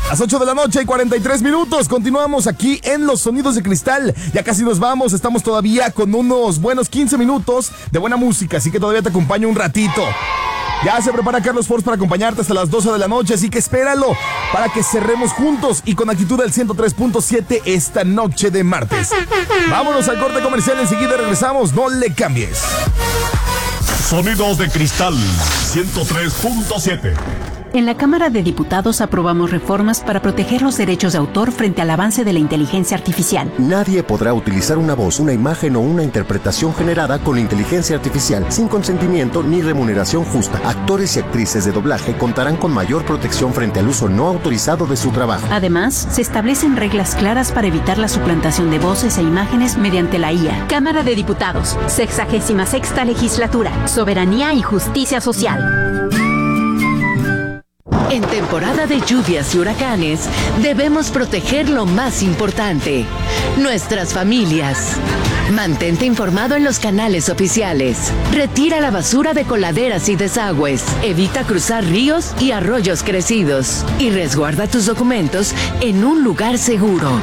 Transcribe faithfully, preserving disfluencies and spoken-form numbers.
Las ocho de la noche y cuarenta y tres minutos. Continuamos aquí en Los Sonidos de Cristal. Ya casi nos vamos. Estamos todavía con unos buenos quince minutos de buena música, así que todavía te acompaño un ratito. Ya se prepara Carlos Force para acompañarte hasta las doce de la noche, así que espéralo para que cerremos juntos y con actitud del ciento tres punto siete esta noche de martes. Vámonos al corte comercial, enseguida regresamos, no le cambies. Sonidos de Cristal ciento tres punto siete. En la Cámara de Diputados aprobamos reformas para proteger los derechos de autor frente al avance de la inteligencia artificial. Nadie podrá utilizar una voz, una imagen o una interpretación generada con inteligencia artificial sin consentimiento ni remuneración justa. Actores y actrices de doblaje contarán con mayor protección frente al uso no autorizado de su trabajo. Además, se establecen reglas claras para evitar la suplantación de voces e imágenes mediante la I A. Cámara de Diputados, sexagésima sexta legislatura, soberanía y justicia social. En temporada de lluvias y huracanes, debemos proteger lo más importante, nuestras familias. Mantente informado en los canales oficiales. Retira la basura de coladeras y desagües. Evita cruzar ríos y arroyos crecidos. Y resguarda tus documentos en un lugar seguro.